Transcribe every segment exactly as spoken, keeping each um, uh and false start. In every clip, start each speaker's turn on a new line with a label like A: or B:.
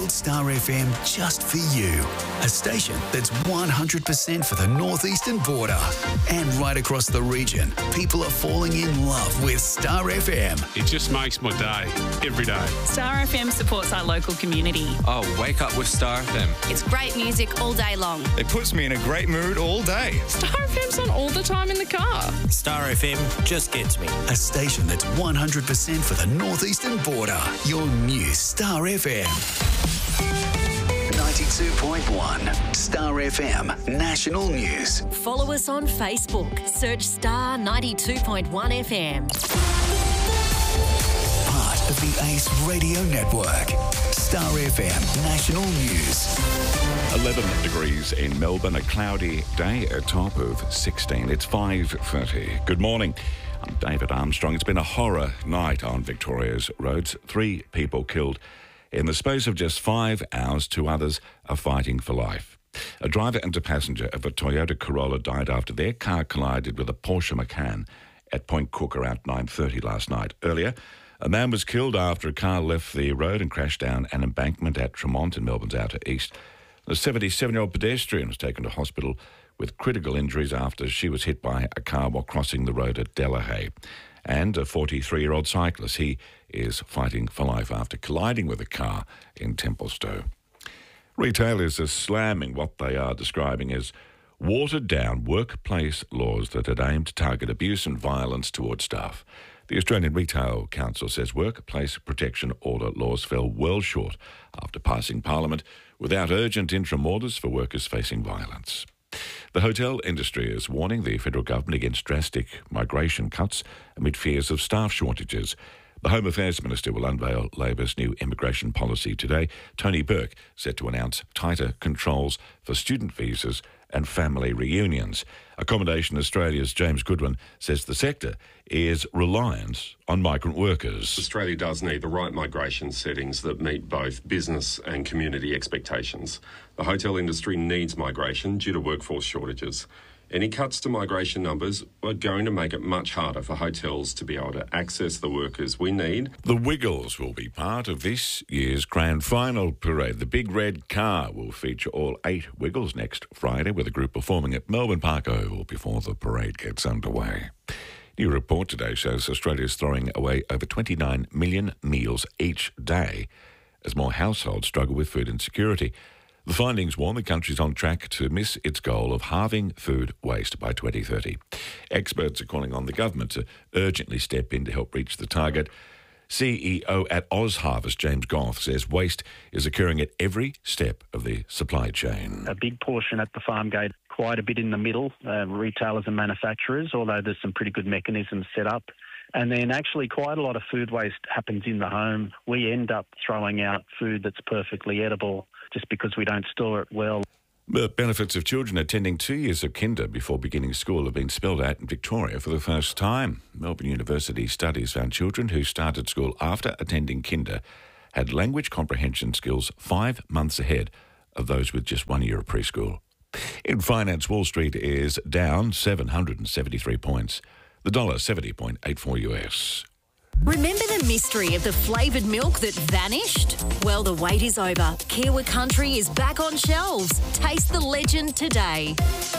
A: built Star F M just for you. A station that's one hundred percent for the northeastern border. And right across the region, people are falling in love with Star F M.
B: It just makes my day, every day.
C: Star F M supports our local community.
D: Oh, wake up with Star F M.
E: It's great music all day long.
F: It puts me in a great mood all day.
G: Star F M's on all the time in the car.
H: Star F M just gets me.
A: A station that's one hundred percent for the northeastern border. Your new Star F M. ninety-two point one Star F M National News.
I: Follow us on Facebook. Search Star ninety-two point one F M.
A: Part of the Ace Radio Network. Star F M National News.
J: eleven degrees in Melbourne, a cloudy day, a top of sixteen. It's five thirty. Good morning. I'm David Armstrong. It's been a horror night on Victoria's roads. Three people killed in the space of just five hours. Two others are fighting for life. A driver and a passenger of a Toyota Corolla died after their car collided with a Porsche Macan at Point Cook around nine thirty last night. Earlier, a man was killed after a car left the road and crashed down an embankment at Tremont in Melbourne's outer east. The seventy-seven-year-old pedestrian was taken to hospital with critical injuries after she was hit by a car while crossing the road at Delahaye. And a forty-three-year-old cyclist, he is fighting for life after colliding with a car in Templestowe. Retailers are slamming what they are describing as watered-down workplace laws that had aimed to target abuse and violence towards staff. The Australian Retail Council says workplace protection order laws fell well short after passing Parliament without urgent interim orders for workers facing violence. The hotel industry is warning the federal government against drastic migration cuts amid fears of staff shortages. The Home Affairs Minister will unveil Labor's new immigration policy today. Tony Burke set to announce tighter controls for student visas and family reunions. Accommodation Australia's James Goodwin says the sector is reliant on migrant workers.
K: Australia does need the right migration settings that meet both business and community expectations. The hotel industry needs migration due to workforce shortages. Any cuts to migration numbers are going to make it much harder for hotels to be able to access the workers we need.
J: The Wiggles will be part of this year's Grand Final parade. The Big Red Car will feature all eight Wiggles next Friday, with a group performing at Melbourne Park Oval before the parade gets underway. New report today shows Australia is throwing away over twenty-nine million meals each day as more households struggle with food insecurity. The findings warn the country's on track to miss its goal of halving food waste by twenty thirty. Experts are calling on the government to urgently step in to help reach the target. C E O at OzHarvest, James Goff, says waste is occurring at every step of the supply chain.
L: A big portion at the farm gate, quite a bit in the middle, uh, retailers and manufacturers, although there's some pretty good mechanisms set up. And then actually quite a lot of food waste happens in the home. We end up throwing out food that's perfectly edible just because we don't store it well.
J: The benefits of children attending two years of kinder before beginning school have been spelled out in Victoria for the first time. Melbourne University studies found children who started school after attending kinder had language comprehension skills five months ahead of those with just one year of preschool. In finance, Wall Street is down seven hundred seventy-three points. The dollar seventy point eight four U S.
I: Remember the mystery of the flavoured milk that vanished? Well, the wait is over. Kiwi Country is back on shelves. Taste the legend today.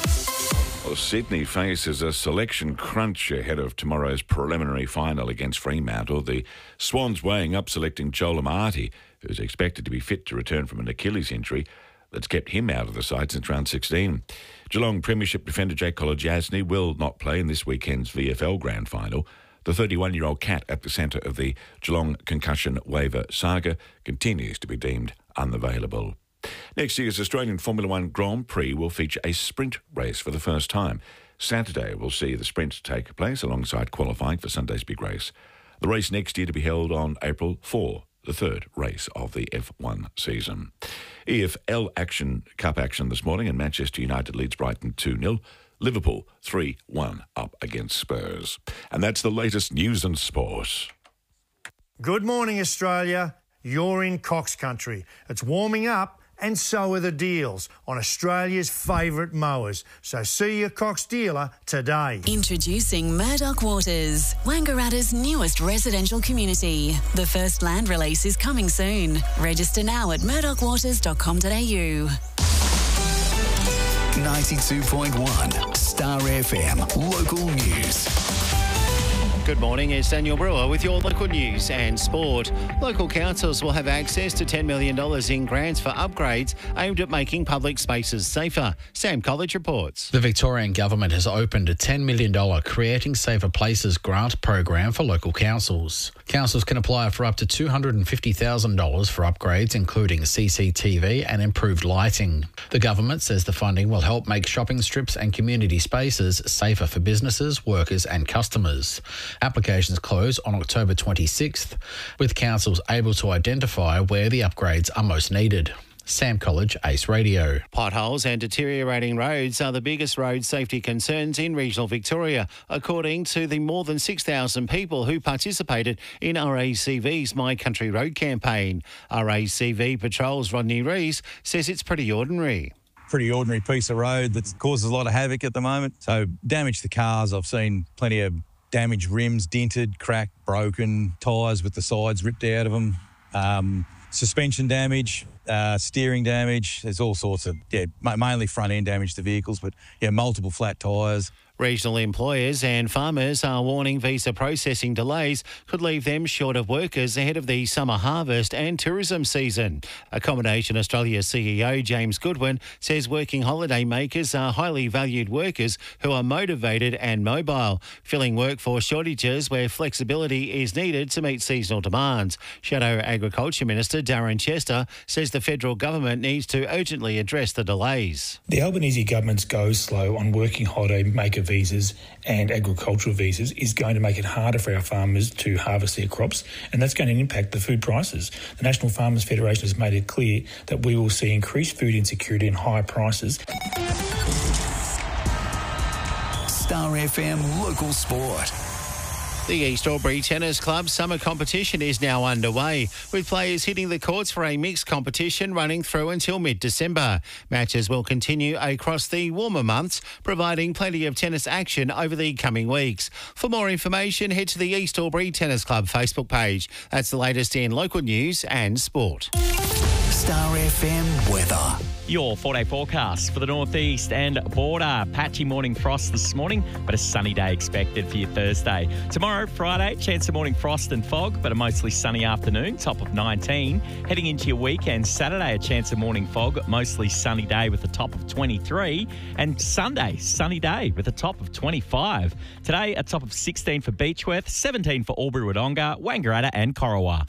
J: Well, Sydney faces a selection crunch ahead of tomorrow's preliminary final against Fremantle. The Swans weighing up selecting Joel Amartey, who's expected to be fit to return from an Achilles injury that's kept him out of the side since round sixteen. Geelong Premiership defender Jake Kolodjasny will not play in this weekend's V F L Grand Final. The thirty-one-year-old cat at the centre of the Geelong concussion waiver saga continues to be deemed unavailable. Next year's Australian Formula One Grand Prix will feature a sprint race for the first time. Saturday will see the sprint take place alongside qualifying for Sunday's big race. The race next year to be held on April fourth, the third race of the F one season. E F L action, Cup action this morning, and Manchester United leads Brighton two nil. Liverpool three one up against Spurs. And that's the latest news and sport.
M: Good morning, Australia. You're in Cox Country. It's warming up and so are the deals on Australia's favourite mowers. So see your Cox dealer today.
C: Introducing Murdoch Waters, Wangaratta's newest residential community. The first land release is coming soon. Register now at murdoch waters dot com dot a u.
A: ninety-two point one Star F M Local News.
H: Good morning, it's Daniel Brewer with your local news and sport. Local councils will have access to ten million dollars in grants for upgrades aimed at making public spaces safer. Sam College reports.
N: The Victorian Government has opened a ten million dollars Creating Safer Places grant program for local councils. Councils can apply for up to two hundred fifty thousand dollars for upgrades, including C C T V and improved lighting. The government says the funding will help make shopping strips and community spaces safer for businesses, workers and customers. Applications close on October twenty-sixth, with councils able to identify where the upgrades are most needed. Sam College, Ace Radio.
H: Potholes and deteriorating roads are the biggest road safety concerns in regional Victoria, according to the more than six thousand people who participated in R A C V's My Country Road campaign. R A C V Patrol's Rodney Rees says it's pretty ordinary.
O: Pretty ordinary piece of road that causes a lot of havoc at the moment. So damage to cars, I've seen plenty of damaged rims, dented, cracked, broken, tyres with the sides ripped out of them, um, suspension damage, uh, steering damage. There's all sorts of, yeah, mainly front-end damage to vehicles, but, yeah, multiple flat tyres.
H: Regional employers and farmers are warning visa processing delays could leave them short of workers ahead of the summer harvest and tourism season. Accommodation Australia C E O James Goodwin says working holiday makers are highly valued workers who are motivated and mobile, filling workforce shortages where flexibility is needed to meet seasonal demands. Shadow Agriculture Minister Darren Chester says the federal government needs to urgently address the delays.
P: The Albanese government's go slow on working holiday maker visas and agricultural visas is going to make it harder for our farmers to harvest their crops, and that's going to impact the food prices. The National Farmers Federation has made it clear that we will see increased food insecurity and higher prices.
A: Star F M Local Sport.
H: The East Albury Tennis Club summer competition is now underway, with players hitting the courts for a mixed competition running through until mid-December. Matches will continue across the warmer months, providing plenty of tennis action over the coming weeks. For more information, head to the East Albury Tennis Club Facebook page. That's the latest in local news and sport.
A: Star F M weather.
Q: Your four-day forecast for the northeast and border. Patchy morning frost this morning, but a sunny day expected for your Thursday. Tomorrow, Friday, chance of morning frost and fog, but a mostly sunny afternoon, top of nineteen. Heading into your weekend, Saturday, a chance of morning fog, mostly sunny day with a top of twenty-three. And Sunday, sunny day with a top of twenty-five. Today, a top of sixteen for Beechworth, seventeen for Albury-Wodonga, Wangaratta and Corowa.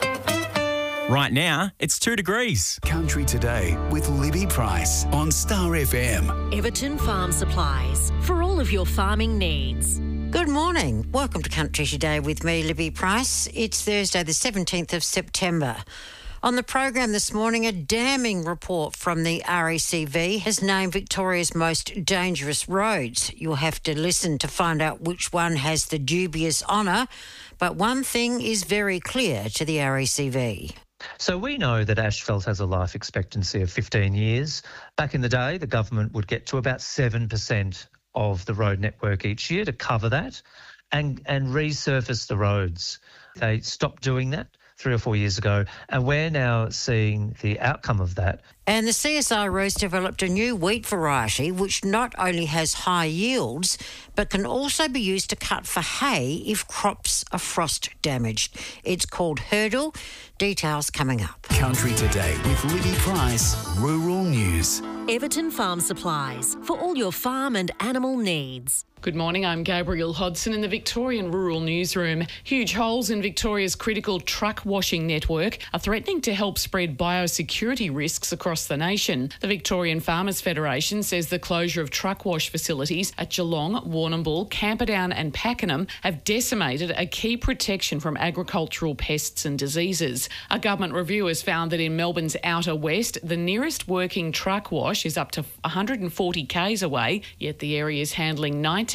Q: Right now, it's two degrees.
A: Country Today with Libby Price on Star F M.
I: Everton Farm Supplies, for all of your farming needs.
R: Good morning. Welcome to Country Today with me, Libby Price. It's Thursday the seventeenth of September. On the program this morning, a damning report from the R A C V has named Victoria's most dangerous roads. You'll have to listen to find out which one has the dubious honour, but one thing is very clear to the R A C V.
S: So we know that asphalt has a life expectancy of fifteen years. Back in the day, the government would get to about seven percent of the road network each year to cover that and, and resurface the roads. They stopped doing that three or four years ago, and we're now seeing the outcome of that.
R: And the C S R O's developed a new wheat variety which not only has high yields but can also be used to cut for hay if crops are frost damaged. It's called Hurdle. Details coming up.
A: Country Today with Libby Price, Rural News.
I: Everton Farm Supplies, for all your farm and animal needs.
G: Good morning, I'm Gabrielle Hodson in the Victorian Rural Newsroom. Huge holes in Victoria's critical truck washing network are threatening to help spread biosecurity risks across the nation. The Victorian Farmers Federation says the closure of truck wash facilities at Geelong, Warrnambool, Camperdown and Pakenham have decimated a key protection from agricultural pests and diseases. A government review has found that in Melbourne's outer west, the nearest working truck wash is up to one hundred forty kays away, yet the area is handling nineteen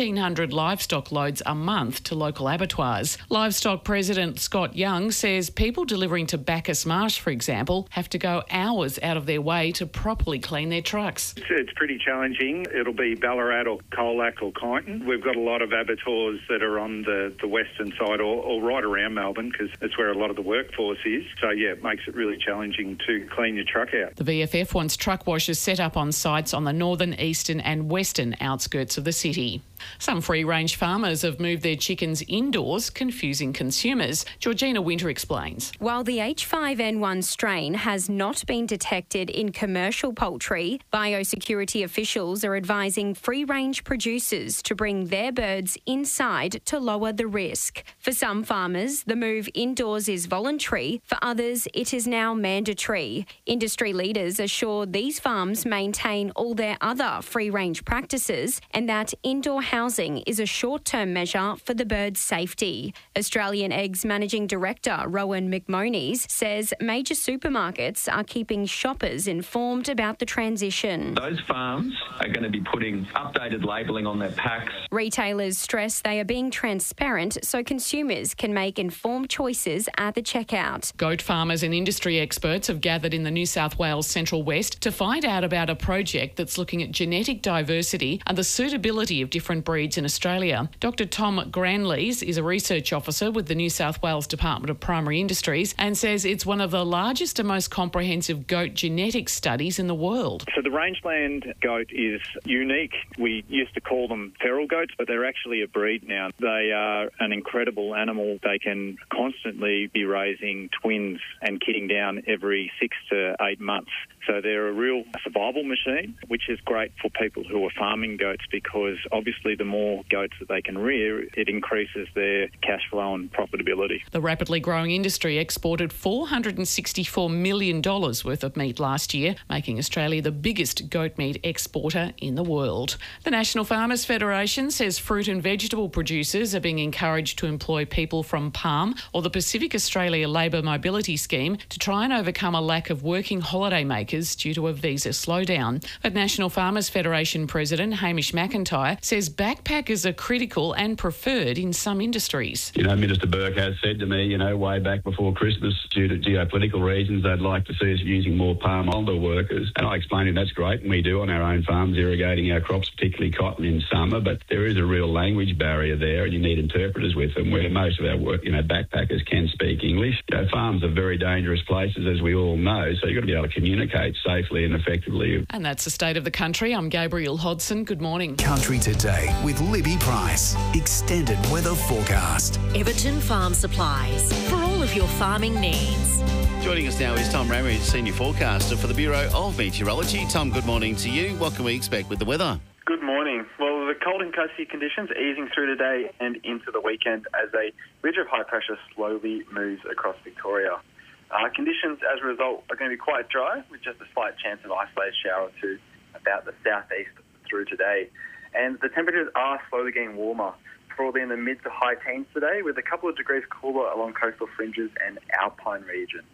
G: eighteen hundred livestock loads a month to local abattoirs. Livestock President Scott Young says people delivering to Bacchus Marsh, for example, have to go hours out of their way to properly clean their trucks.
T: It's, it's pretty challenging. It'll be Ballarat or Colac or Kyneton. We've got a lot of abattoirs that are on the, the western side or, or right around Melbourne because that's where a lot of the workforce is. So, yeah, it makes it really challenging to clean your truck out.
G: The V F F wants truck washers set up on sites on the northern, eastern and western outskirts of the city. Some free-range farmers have moved their chickens indoors, confusing consumers. Georgina Winter explains.
U: While the H five N one strain has not been detected in commercial poultry, biosecurity officials are advising free-range producers to bring their birds inside to lower the risk. For some farmers, the move indoors is voluntary. For others, it is now mandatory. Industry leaders assure these farms maintain all their other free-range practices and that indoor housing is a short-term measure for the birds' safety. Australian Eggs Managing Director Rowan McMonies says major supermarkets are keeping shoppers informed about the transition.
V: Those farms are going to be putting updated labelling on their packs.
U: Retailers stress they are being transparent so consumers can make informed choices at the checkout.
G: Goat farmers and industry experts have gathered in the New South Wales Central West to find out about a project that's looking at genetic diversity and the suitability of different breeds in Australia. Doctor Tom Granleys is a research officer with the New South Wales Department of Primary Industries and says it's one of the largest and most comprehensive goat genetic studies in the world.
W: So the rangeland goat is unique. We used to call them feral goats, but they're actually a breed now. They are an incredible animal. They can constantly be raising twins and kidding down every six to eight months. So they're a real survival machine, which is great for people who are farming goats because obviously the more goats that they can rear, it increases their cash flow and profitability.
G: The rapidly growing industry exported four hundred sixty-four million dollars worth of meat last year, making Australia the biggest goat meat exporter in the world. The National Farmers Federation says fruit and vegetable producers are being encouraged to employ people from PALM or the Pacific Australia Labour Mobility Scheme to try and overcome a lack of working holiday makers due to a visa slowdown. But National Farmers Federation President Hamish McIntyre says backpackers are critical and preferred in some industries.
X: You know, Minister Burke has said to me, you know, way back before Christmas, due to geopolitical reasons, they'd like to see us using more palm older workers. And I explained to him that's great, and we do on our own farms, irrigating our crops, particularly cotton in summer, but there is a real language barrier there, and you need interpreters with them, where most of our work, you know, backpackers can speak English. You know, farms are very dangerous places, as we all know, so you've got to be able to communicate safely and effectively.
G: And that's the state of the country. I'm Gabrielle Hodson. Good morning.
A: Country Today with Libby Price. Extended weather forecast.
I: Everton Farm Supplies. For all of your farming needs.
H: Joining us now is Tom Ramage, Senior Forecaster for the Bureau of Meteorology. Tom, good morning to you. What can we expect with the weather?
Y: Good morning. Well, the cold and gusty conditions easing through today and into the weekend as a ridge of high pressure slowly moves across Victoria. Uh, conditions, as a result, are going to be quite dry, with just a slight chance of isolated shower or two about the southeast through today. And the temperatures are slowly getting warmer, probably in the mid to high teens today, with a couple of degrees cooler along coastal fringes and alpine regions.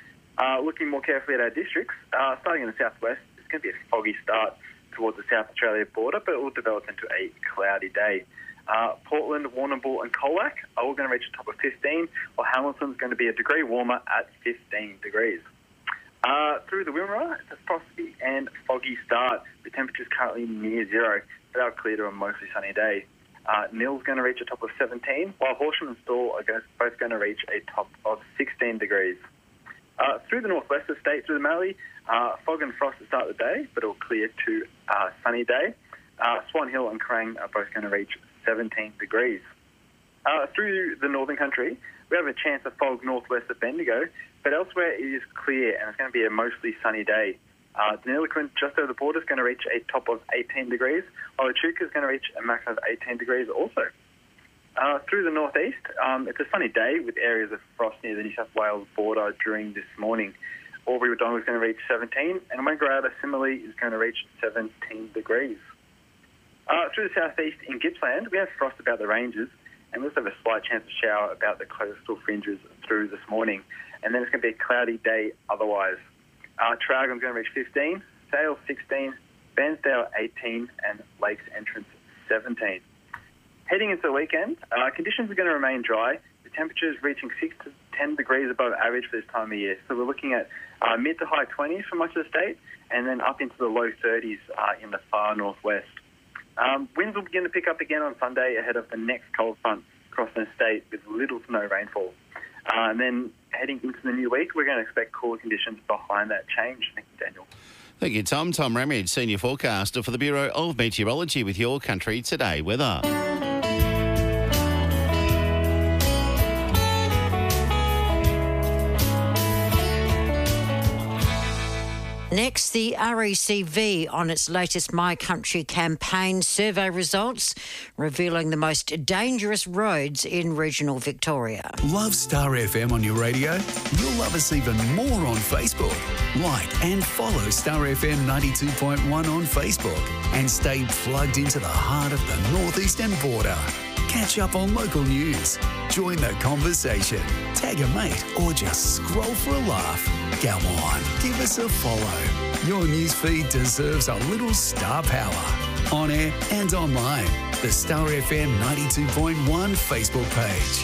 Y: Uh, looking more carefully at our districts, uh, starting in the southwest, it's going to be a foggy start towards the South Australia border, but it will develop into a cloudy day. Uh, Portland, Warrnambool and Colac are all going to reach a top of fifteen, while Hamilton's going to be a degree warmer at fifteen degrees. Uh, through the Wimmera, it's a frosty and foggy start. The temperature's currently near zero, but they'll clear to a mostly sunny day. Uh, Nill's going to reach a top of seventeen, while Horsham and Stawell are going, both going to reach a top of sixteen degrees. Uh, through the northwest of the state, through the Mallee, uh, fog and frost to start the day, but it'll clear to a uh, sunny day. Uh, Swan Hill and Kerrang are both going to reach seventeen degrees. Uh, through the northern country, we have a chance of fog northwest of Bendigo, but elsewhere it is clear and it's going to be a mostly sunny day. Uh, Deniliquin, just over the border, is going to reach a top of eighteen degrees, while Echuca is going to reach a maximum of eighteen degrees also. Uh, through the northeast, um, it's a sunny day with areas of frost near the New South Wales border during this morning. Albury-Wodonga is going to reach seventeen, and Wangaratta similarly is going to reach seventeen degrees. Uh, through the southeast in Gippsland, we have frost about the ranges, and we also have a slight chance of shower about the coastal fringes through this morning. And then it's going to be a cloudy day otherwise. Uh, Traralgon is going to reach fifteen, Sale sixteen, Bairnsdale eighteen, and Lakes Entrance seventeen. Heading into the weekend, uh, conditions are going to remain dry. The temperatures reaching six to ten degrees above average for this time of year. So we're looking at uh, mid to high twenties for much of the state, and then up into the low thirties uh, in the far northwest. Um, winds will begin to pick up again on Sunday ahead of the next cold front crossing the state with little to no rainfall. Uh, and then heading into the new week, we're going to expect cooler conditions behind that change. Thank you, Daniel.
H: Thank you, Tom. Tom Ramage, Senior Forecaster for the Bureau of Meteorology with Your Country Today weather.
R: Next, the R A C V on its latest My Country campaign survey results, revealing the most dangerous roads in regional Victoria.
A: Love Star F M on your radio? You'll love us even more on Facebook. Like and follow Star F M ninety-two point one on Facebook and stay plugged into the heart of the northeastern border. Catch up on local news, join the conversation, tag a mate, or just scroll for a laugh. Come on, give us a follow. Your newsfeed deserves a little star power. On air and online, the Star F M ninety-two point one Facebook page.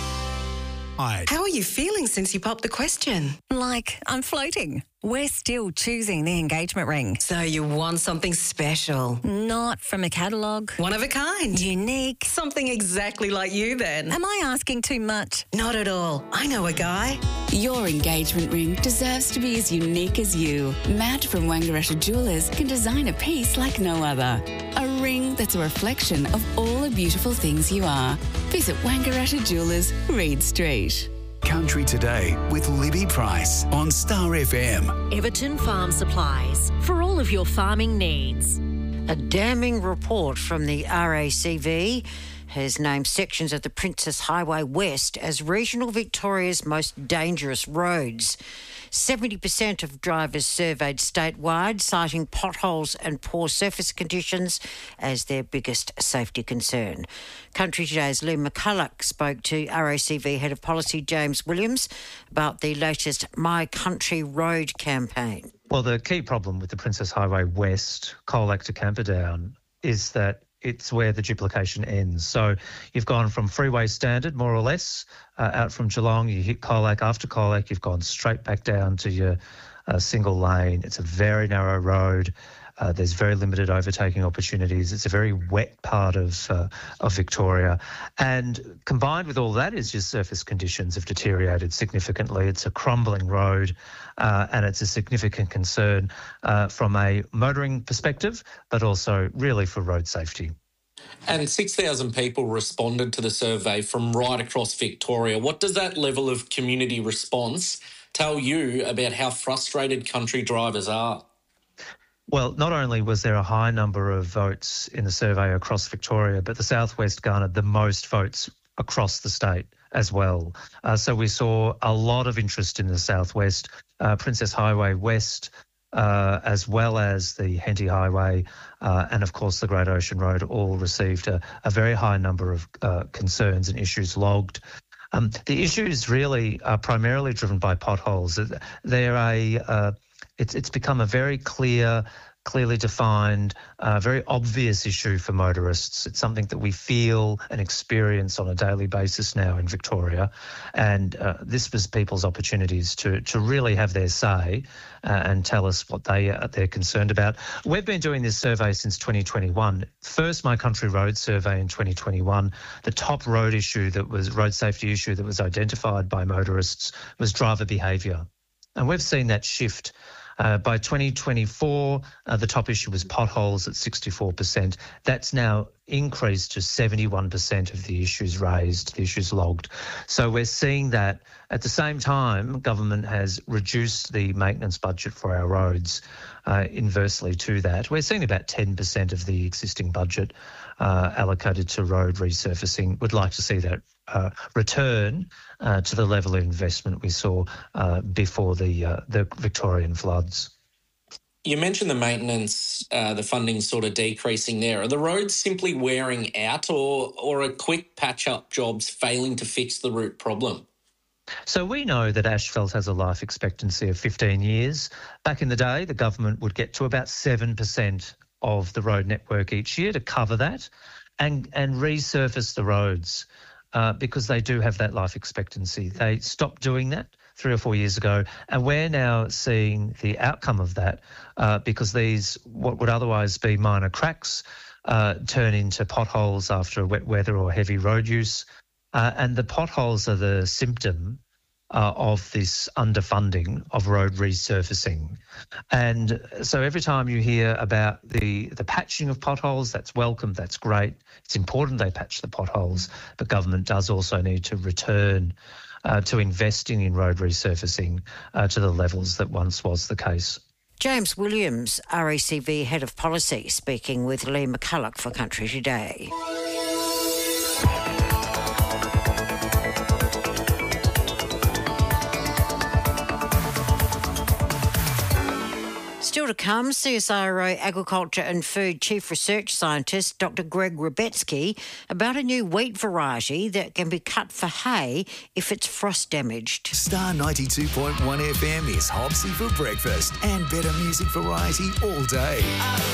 B: Hi. How are you feeling since you popped the question?
D: Like, I'm floating. We're still choosing the engagement ring.
B: So you want something special?
D: Not from a catalogue.
B: One of a kind?
D: Unique.
B: Something exactly like you then.
D: Am I asking too much?
B: Not at all. I know a guy.
C: Your engagement ring deserves to be as unique as you. Matt from Wangaratta Jewelers can design a piece like no other. A ring that's a reflection of all the beautiful things you are. Visit Wangaratta Jewelers, Reed Street.
A: Country Today with Libby Price on Star F M.
I: Everton Farm Supplies for all of your farming needs.
R: A damning report from the R A C V has named sections of the Princess Highway West as regional Victoria's most dangerous roads. seventy percent of drivers surveyed statewide, citing potholes and poor surface conditions as their biggest safety concern. Country Today's Lou McCulloch spoke to R A C V Head of Policy James Williams about the latest My Country Road campaign.
S: Well, the key problem with the Princess Highway West, Colac to Camperdown, is that it's where the duplication ends. So you've gone from freeway standard, more or less, uh, out from Geelong, you hit Colac. After Colac, you've gone straight back down to your uh, single lane. It's a very narrow road. Uh, there's very limited overtaking opportunities. It's a very wet part of uh, of Victoria. And combined with all that is your surface conditions have deteriorated significantly. It's a crumbling road uh, and it's a significant concern uh, from a motoring perspective, but also really for road safety.
E: And six thousand people responded to the survey from right across Victoria. What does that level of community response tell you about how frustrated country drivers are?
S: Well, not only was there a high number of votes in the survey across Victoria, but the Southwest garnered the most votes across the state as well. Uh, so we saw a lot of interest in the Southwest. Uh, Princess Highway West, uh, as well as the Henty Highway uh, and, of course, the Great Ocean Road all received a, a very high number of uh, concerns and issues logged. Um, the issues really are primarily driven by potholes. They're a... Uh, It's it's become a very clear, clearly defined, uh, very obvious issue for motorists. It's something that we feel and experience on a daily basis now in Victoria, and uh, this was people's opportunities to to really have their say uh, and tell us what they uh, they're concerned about. We've been doing this survey since twenty twenty-one. First, My Country Road survey in twenty twenty-one. The top road issue that was road safety issue that was identified by motorists was driver behaviour, and we've seen that shift. Uh, by twenty twenty-four, uh, the top issue was potholes at sixty-four percent. That's now increased to seventy-one percent of the issues raised, the issues logged. So we're seeing that. At the same time, government has reduced the maintenance budget for our roads uh, inversely to that. We're seeing about ten percent of the existing budget uh, allocated to road resurfacing. Would like to see that Uh, return uh, to the level of investment we saw uh, before the uh, the Victorian floods.
E: You mentioned the maintenance, uh, the funding sort of decreasing there. Are the roads simply wearing out, or or are quick patch-up jobs failing to fix the root problem?
S: So we know that asphalt has a life expectancy of fifteen years. Back in the day, the government would get to about seven percent of the road network each year to cover that. and, and resurface the roads uh, because they do have that life expectancy. They stopped doing that three or four years ago, and we're now seeing the outcome of that uh, because these, what would otherwise be minor cracks, uh, turn into potholes after wet weather or heavy road use. Uh, and the potholes are the symptom uh, of this underfunding of road resurfacing. And so every time you hear about the, the patching of potholes, that's welcome, that's great. It's important they patch the potholes, but government does also need to return uh, to investing in road resurfacing uh, to the levels that once was the case.
R: James Williams, R A C V Head of Policy, speaking with Lee McCulloch for Country Today. Still to come, C S I R O Agriculture and Food Chief Research Scientist Doctor Greg Rebetsky about a new wheat variety that can be cut for hay if it's frost damaged.
A: Star ninety-two point one F M is Hopsy for breakfast and better music variety all day.